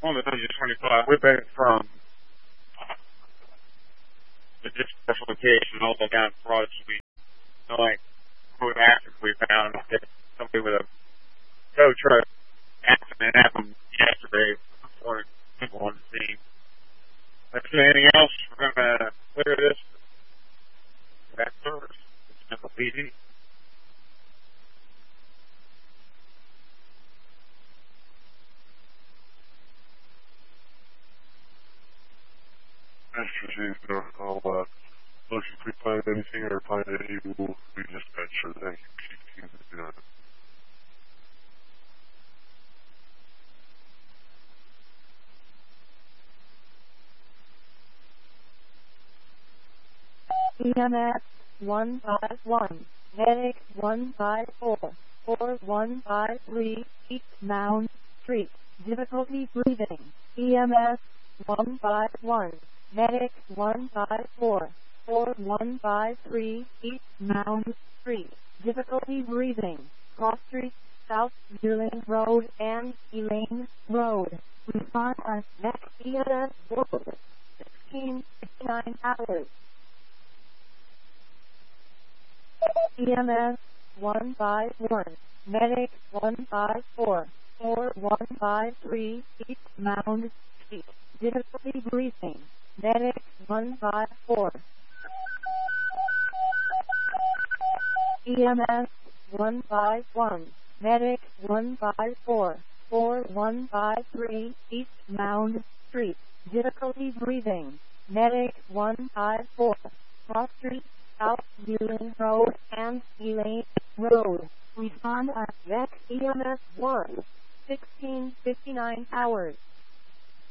on the W25. We've been from the dispatch location all the way down to Broad Street. So, like, what accident we found that somebody with a tow truck accident happened yesterday before people on the scene. If there's anything else, we're going to clear this. That service. It's simple PD. I'll look if we find anything or find any rule we dispatch. Sure, thank you. EMS 151, Medic 154, 4153, East Mound Street, difficulty breathing. EMS 151, Medic 154, 4153, East Mound Street, difficulty breathing. Cross Street, South Deerling Road, and Elaine Road. Respond on next EMS Road, 1669 hours. EMS 151, Medic 154, 4153, East Mound Street, difficulty breathing. Medic 154. EMS 151, Medic 154, 4153, East Mound Street, difficulty breathing. Medic 154, Cross Street, South Deerling Road, and Elaine Road. Respond at Vex EMS 1, 1659 hours.